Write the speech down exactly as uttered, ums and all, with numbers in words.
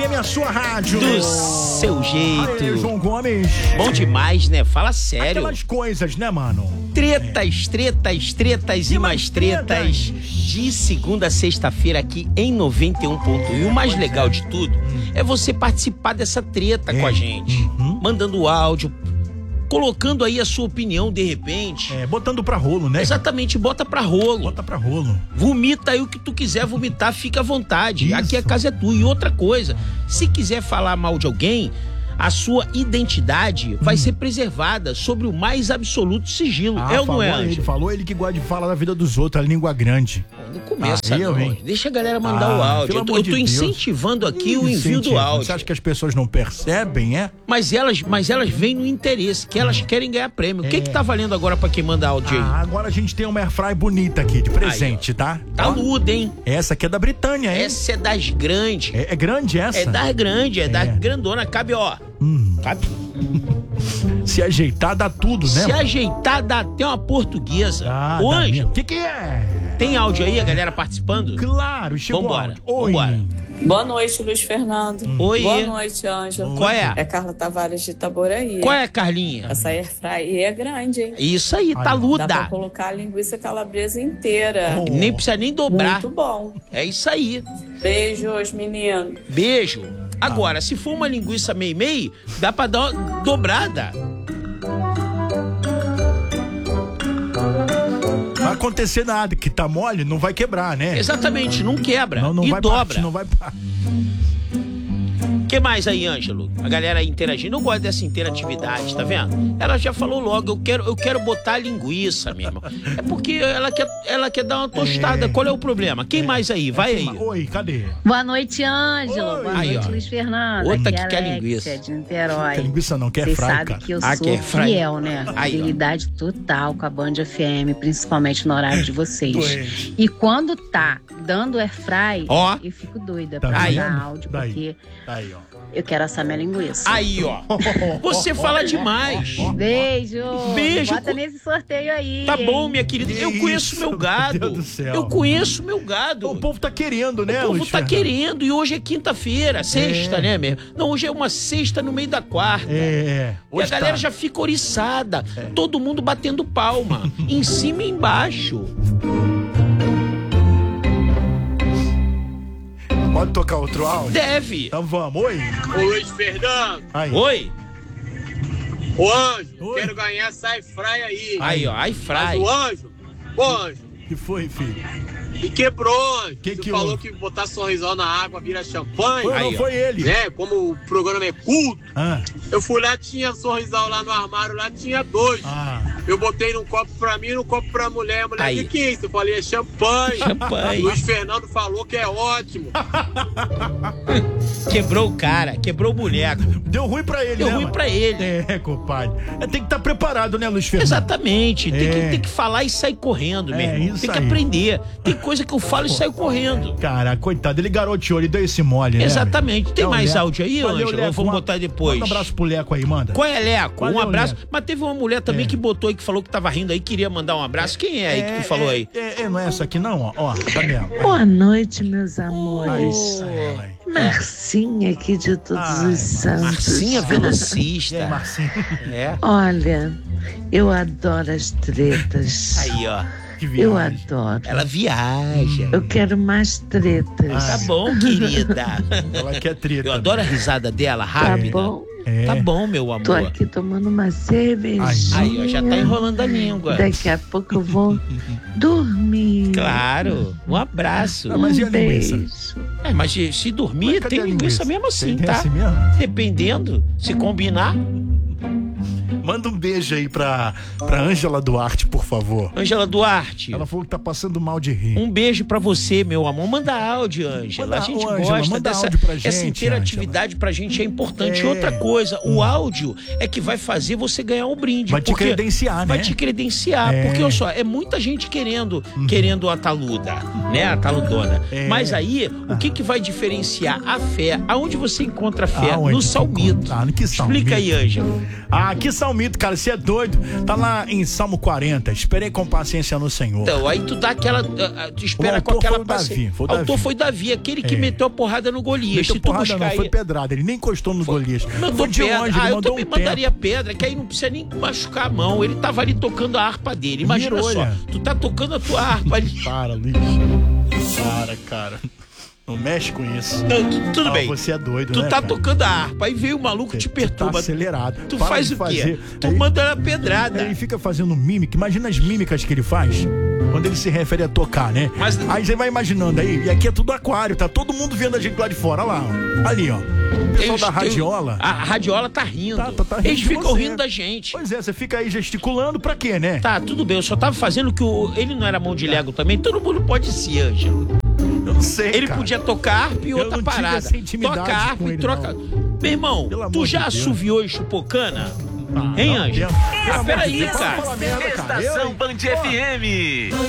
É a sua rádio. Do seu jeito. Aê, João Gomes. Bom demais, né? Fala sério. Aquelas coisas, né, mano? Tretas, tretas, tretas e, e mais tretas. tretas. De segunda a sexta-feira aqui em noventa e um ponto um. E o mais legal de tudo hum. é você participar dessa treta é. com a gente. Uhum. Mandando áudio, colocando aí a sua opinião de repente. É, botando pra rolo, né? Exatamente, bota pra rolo. Bota pra rolo. Vomita aí o que tu quiser vomitar, fica à vontade. Isso. Aqui a casa é tua. E outra coisa, se quiser falar mal de alguém, a sua identidade hum. vai ser preservada sobre o mais absoluto sigilo. Ah, é ou não é, Ângelo? Ele falou ele que gosta de falar da vida dos outros, a língua grande. Não começa, ah, não. Eu, Deixa a galera mandar ah, o áudio. Eu tô, eu tô de incentivando Deus. aqui Ih, o envio do áudio. Você acha que as pessoas não percebem, é? Mas elas, mas elas vêm no interesse, que elas hum. querem ganhar prêmio. O é. que que tá valendo agora pra quem manda áudio aí? Ah, agora a gente tem uma airfry bonita aqui, de presente, aí, tá? Tá luda, hein? Essa aqui é da Britânia, hein? Essa é das grandes. É, é grande essa? É das grandes, é, é das grandona. Cabe, ó. Hum. Cabe. Se ajeitar, dá tudo, né? Se ajeitar, dá até uma portuguesa. Ah, Ô, Ângelo. O que que é? Tem áudio aí, a galera participando? Claro, chegou. Vambora. Oi. Vambora. Boa noite, Luiz Fernando. Hum. Oi. Boa noite, Ângelo. Qual é? É Carla Tavares de Itaboraí. Qual é, Carlinha? Essa airfryer é grande, hein? Isso aí, tá luda. Dá pra colocar a linguiça calabresa inteira. Oh. Nem precisa nem dobrar. Muito bom. É isso aí. Beijos, menino. Beijo. Agora, ah. se for uma linguiça meio-meio, dá pra dar uma dobrada. Não vai acontecer nada, que tá mole, não vai quebrar, né? Exatamente, não quebra. Não, não e vai dobra. Partir, não vai partir. O que mais aí, Ângelo? A galera interagindo. Eu gosto dessa interatividade, tá vendo? Ela já falou logo, eu quero, eu quero botar linguiça, meu irmão. É porque ela quer, ela quer dar uma tostada. É. Qual é o problema? Quem é. mais aí? Vai aí. Oi, cadê? Boa noite, Ângelo. Oi. Boa aí, noite, ó. Luiz Fernando. Outra aqui que quer linguiça. De Niterói. Quer linguiça não, quer Você fry, sabe cara. que eu ah, sou que fiel, né? Aí, Fidelidade total com a Band F M, principalmente no horário de vocês. Pois. E quando tá dando airfry, ó. eu fico doida tá pra vendo? mandar áudio, Daí. porque Aí, ó. eu quero assar minha linguiça. Aí, ó. Você fala demais. Beijo. Beijo. Bota nesse sorteio aí. Tá hein? bom, minha querida. Eu conheço isso, meu gado. meu Deus do céu. Eu conheço meu gado. O povo tá querendo, né, O povo Luiz tá Fernando? querendo. E hoje é quinta-feira, sexta, É. né, mesmo? Não, hoje é uma sexta no meio da quarta. É. E a Hoje galera tá. já fica oriçada. É. Todo mundo batendo palma. Em cima e embaixo. Pode tocar outro áudio? Deve. Então vamos. Oi. Ô Luiz Fernando. Aí. Oi. Ô Anjo, Oi. quero ganhar essa airfryer aí. Aí, ó. Aí, Mas fry. o Anjo, ô Anjo, Que foi, filho? e quebrou, Anjo. Que Você que falou houve? que botar sorrisal na água vira champanhe. Foi, Aí, não ó. foi ele. Né? Como o programa é culto, Ah. eu fui lá, tinha sorrisal lá no armário, lá tinha dois. Ah. Eu botei num copo pra mim e num copo pra mulher. A mulher, Aí. o que, que é isso? Eu falei, é champanhe. Champanhe. Luiz Fernando falou que é ótimo. Quebrou o cara. Quebrou o boneco. Deu ruim pra ele, Deu né? ruim mano? pra ele. É, compadre. É, tem que estar preparado, né, Luiz Fernando? Exatamente. Tem, É. que, tem que falar e sair correndo, É, meu irmão. isso Tem que aí. aprender. Tem coisa que eu falo e saio correndo. Cara, coitado, ele garoteou, ele deu esse mole, né? Exatamente. Tem É o mais Leco. áudio aí, Valeu, Ângelo? Leco. Vamos Um- botar depois. Manda um abraço pro Leco aí, manda. Qual é, Leco? Valeu, Um abraço. Leco. Mas teve uma mulher também É. que botou aí, que falou que tava rindo aí, queria mandar um abraço. Quem é aí que tu falou aí? É, é, não é essa aqui não, ó. Ó, tá vendo? Boa noite, meus Ai, amores. ai. Marcinha aqui de Todos Ai, os Santos. Marcinha E aí, velocista. Marcinho? É. Olha, eu adoro as tretas. Aí, ó. Que Eu viagem. adoro. Ela viaja. Eu quero mais tretas. Tá bom, querida. Ela quer treta. Eu adoro a risada dela, Tá rápida. bom? É. Tá bom, meu amor. Tô aqui tomando uma cervejinha. Aí, ó, já tá enrolando a língua. Daqui a pouco eu vou dormir. Claro. Um abraço. Ah, mas e a Um linguiça? beijo. É, mas se se dormir, Mas cadê tem a linguiça linguiça? mesmo assim, Tem- tem tá? assim mesmo? Dependendo, se combinar. Manda um beijo aí pra, pra Ângela Duarte, por favor. Ângela Duarte, Ela falou que tá passando mal de rir. um beijo pra você, meu amor. Manda áudio, Ângela. Manda- A gente ô, Ângela, gosta manda dessa áudio pra gente, essa interatividade pra gente é importante. É. Outra coisa, o áudio é que vai fazer você ganhar um brinde. Vai te porque- credenciar, Vai né? te credenciar. É. Porque, olha só, é muita gente querendo, querendo a taluda, né? A taludona. É. Mas aí, o que que vai diferenciar a fé? Aonde você encontra a fé? Aonde No que salmito. encontra? Ah, que salmito? Explica aí, Ângela. Ah, que salmito um mito, cara. Você é doido. Tá lá em Salmo quarenta. Esperei com paciência no Senhor. Então, aí tu dá aquela. uh, Tu espera O com autor aquela foi o Davi, paciência. foi o O autor Davi. foi Davi, aquele que É. meteu a porrada no Golias. Meteu Se tu porrada buscar não, aí- foi pedrada. Ele nem encostou no Golias. Mandou Foi de pedra. longe, ele Ah, eu mandou também um mandaria tempo. pedra, que aí não precisa nem machucar a mão. Ele tava ali tocando a harpa dele. Imagina Mirou, só, olha. tu tá tocando a tua harpa ali. Para, Luiz. Para, cara. Não mexe com isso. Não, tu- tudo Ah, bem. Você é doido, Tu né, tá cara? tocando a harpa, aí veio o maluco te Tu perturba. tá acelerado. Tu Para faz de o quê? fazer. Tu Aí- manda a pedrada. Ele fica fazendo mímica. Imagina as mímicas que ele faz quando ele se refere a tocar, né? Mas- Aí você vai imaginando aí. E aqui é tudo aquário. Tá todo mundo vendo a gente lá de fora. Olha lá, ó. Ali, ó. O Tem pessoal os- da tem- radiola. A radiola tá rindo. Tá, tá, tá rindo Eles de ficam você. rindo da gente. Pois é, você fica aí gesticulando pra quê, né? Tá, tudo bem. Eu só tava fazendo que o... ele não era mão de Lego também. Todo mundo pode ser, Ângelo. Eu não sei, Ele cara. podia tocar harpa e Eu outra não tive parada. essa intimidade Toca harpa com e ele, troca. não. Meu irmão, Pelo amor tu de já Deus. assoviou e chupou cana? Ah, hein, não, Ângelo? Pelo Ah, amor de peraí, Deus, para de cara. falar merda, cara. Eu, Estação hein? Band F M.